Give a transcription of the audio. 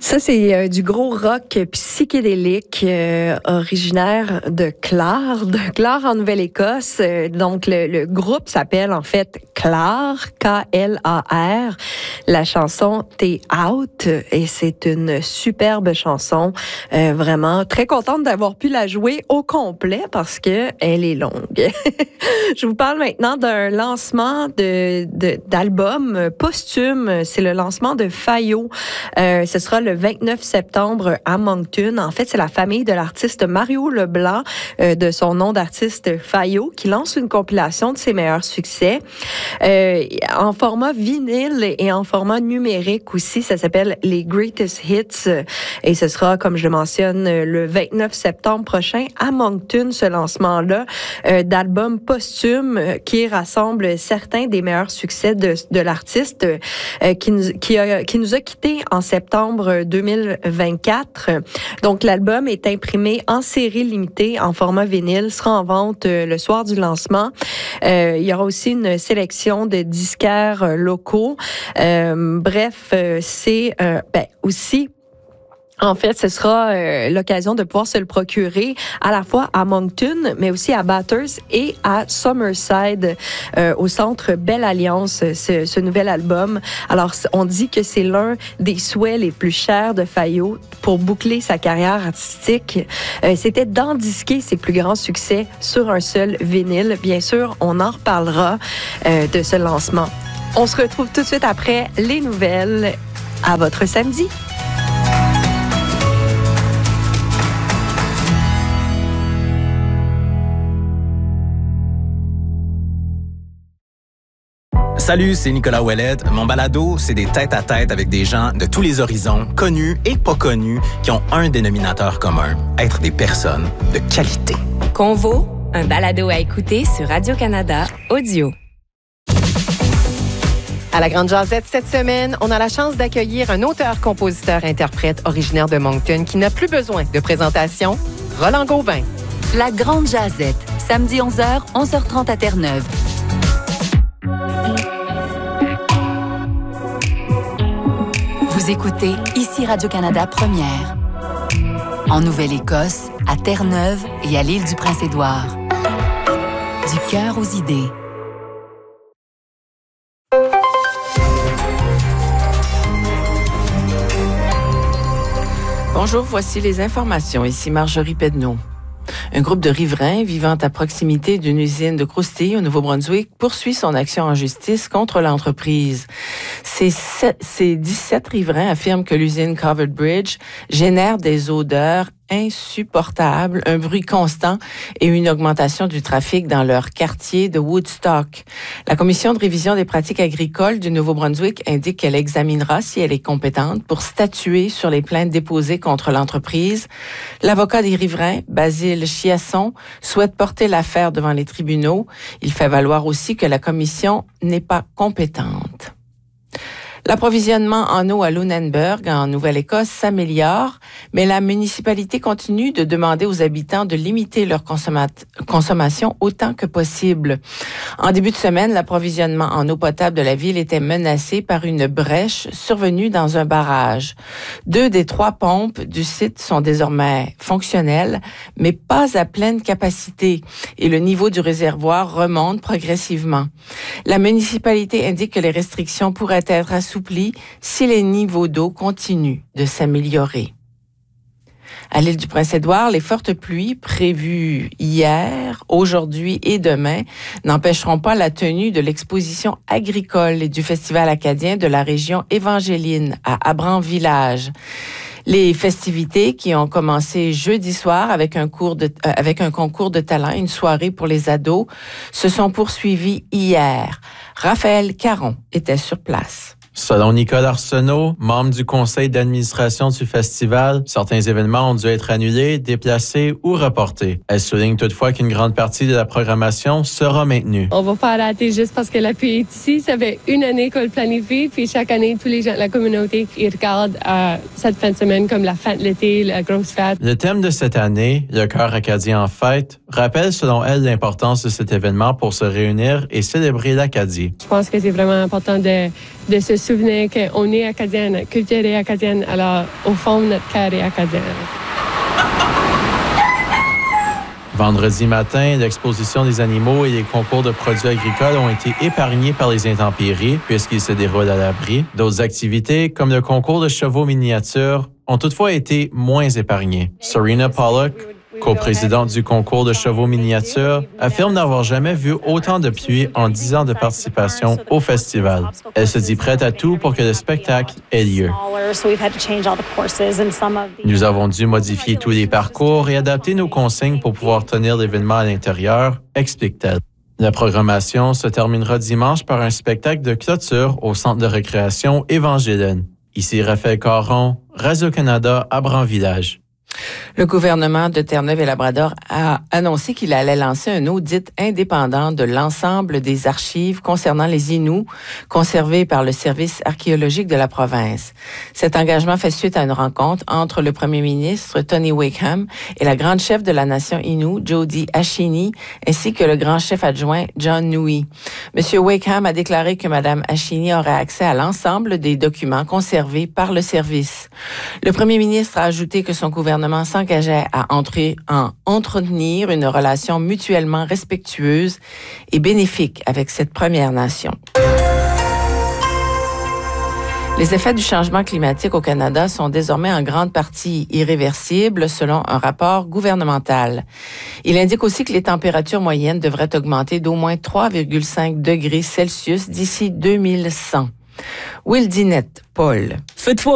Ça, c'est du gros rock psychédélique originaire de Clare en Nouvelle-Écosse. Donc, le groupe s'appelle en fait Clare, K-L-A-R. La chanson « T'es out » et c'est une superbe chanson. Vraiment très contente d'avoir pu la jouer au complet parce que elle est longue. Je vous parle maintenant d'un lancement d'album posthume. C'est le lancement de Fayo. Ce sera le 29 septembre à Moncton. En fait, c'est la famille de l'artiste Mario Leblanc, de son nom d'artiste Fayo, qui lance une compilation de ses meilleurs succès en format vinyle et en format numérique aussi. Ça s'appelle les Greatest Hits et ce sera, comme je le mentionne, le 29 septembre prochain à Moncton, ce lancement-là d'album posthume qui rassemble certains des meilleurs succès de l'artiste qui nous a quittés en septembre 2024. Donc, l'album est imprimé en série limitée, en format vinyle, sera en vente le soir du lancement. Il y aura aussi une sélection de disquaires locaux. Bref, c'est aussi... En fait, ce sera l'occasion de pouvoir se le procurer à la fois à Moncton, mais aussi à Bathurst et à Summerside, au centre Belle Alliance, ce nouvel album. Alors, on dit que c'est l'un des souhaits les plus chers de Fayo pour boucler sa carrière artistique. C'était d'endisquer ses plus grands succès sur un seul vinyle. Bien sûr, on en reparlera de ce lancement. On se retrouve tout de suite après les nouvelles à votre samedi. Salut, c'est Nicolas Ouellette. Mon balado, c'est des tête-à-tête avec des gens de tous les horizons, connus et pas connus, qui ont un dénominateur commun, être des personnes de qualité. Convo, un balado à écouter sur Radio-Canada Audio. À la Grande Jazette cette semaine, on a la chance d'accueillir un auteur-compositeur-interprète originaire de Moncton qui n'a plus besoin de présentation, Roland Gauvin. La Grande Jazette, samedi 11h, 11h30 à Terre-Neuve. Vous écoutez ici Radio-Canada Première. En Nouvelle-Écosse, à Terre-Neuve et à l'île du Prince-Édouard. Du cœur aux idées. Bonjour, voici les informations. Ici Marjorie Pedneau. Un groupe de riverains vivant à proximité d'une usine de croustilles au Nouveau-Brunswick poursuit son action en justice contre l'entreprise. Ces 17 riverains affirment que l'usine Covered Bridge génère des odeurs insupportables, un bruit constant et une augmentation du trafic dans leur quartier de Woodstock. La Commission de révision des pratiques agricoles du Nouveau-Brunswick indique qu'elle examinera si elle est compétente pour statuer sur les plaintes déposées contre l'entreprise. L'avocat des riverains, Basile Chiasson, souhaite porter l'affaire devant les tribunaux. Il fait valoir aussi que la Commission n'est pas compétente. L'approvisionnement en eau à Lunenburg, en Nouvelle-Écosse, s'améliore, mais la municipalité continue de demander aux habitants de limiter leur consommation autant que possible. En début de semaine, l'approvisionnement en eau potable de la ville était menacé par une brèche survenue dans un barrage. 2 des 3 pompes du site sont désormais fonctionnelles, mais pas à pleine capacité, et le niveau du réservoir remonte progressivement. La municipalité indique que les restrictions pourraient être assouplies si les niveaux d'eau continuent de s'améliorer. À l'île du Prince-Édouard, les fortes pluies prévues hier, aujourd'hui et demain n'empêcheront pas la tenue de l'exposition agricole et du festival acadien de la région évangéline à Abran-Village. Les festivités qui ont commencé jeudi soir avec un concours de talent, une soirée pour les ados, se sont poursuivies hier. Raphaël Caron était sur place. Selon Nicole Arsenault, membre du conseil d'administration du festival, certains événements ont dû être annulés, déplacés ou reportés. Elle souligne toutefois qu'une grande partie de la programmation sera maintenue. On va pas arrêter juste parce que la pluie est ici. Ça fait une année qu'on le planifie, puis chaque année, tous les gens de la communauté, ils regardent cette fin de semaine comme la fête de l'été, la grosse fête. Le thème de cette année, le Chœur acadien en fête, rappelle selon elle l'importance de cet événement pour se réunir et célébrer l'Acadie. Je pense que c'est vraiment important de se souvenir qu'on est acadienne, notre culture est acadienne, alors au fond, notre cœur est acadien. Vendredi matin, l'exposition des animaux et les concours de produits agricoles ont été épargnés par les intempéries puisqu'ils se déroulent à l'abri. D'autres activités, comme le concours de chevaux miniatures, ont toutefois été moins épargnés. Serena Pollock, coprésidente du concours de chevaux miniatures, affirme n'avoir jamais vu autant de pluie en 10 ans de participation au festival. Elle se dit prête à tout pour que le spectacle ait lieu. Nous avons dû modifier tous les parcours et adapter nos consignes pour pouvoir tenir l'événement à l'intérieur, explique-t-elle. La programmation se terminera dimanche par un spectacle de clôture au centre de récréation Évangéline. Ici Raphaël Caron, Radio-Canada à Brant-Village. Le gouvernement de Terre-Neuve-et-Labrador a annoncé qu'il allait lancer un audit indépendant de l'ensemble des archives concernant les Inuits conservées par le service archéologique de la province. Cet engagement fait suite à une rencontre entre le premier ministre Tony Wakeham et la grande chef de la nation Innu, Jody Ashini, ainsi que le grand chef adjoint John Nui. Monsieur Wakeham a déclaré que Mme Ashini aurait accès à l'ensemble des documents conservés par le service. Le premier ministre a ajouté que son gouvernement s'engageait à entretenir une relation mutuellement respectueuse et bénéfique avec cette Première Nation. Les effets du changement climatique au Canada sont désormais en grande partie irréversibles selon un rapport gouvernemental. Il indique aussi que les températures moyennes devraient augmenter d'au moins 3,5 degrés Celsius d'ici 2100. Will Dinette, Paul. Faites